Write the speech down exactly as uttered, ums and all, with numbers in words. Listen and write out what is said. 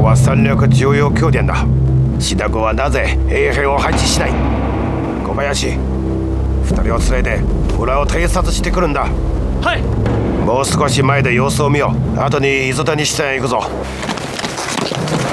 は戦略重要拠点だ。シダコはなぜ衛兵を配置しない？小林、二人を連れて裏を偵察してくるんだ。 はい。 もう少し前で様子を見よう。後に磯谷支店へ行くぞ。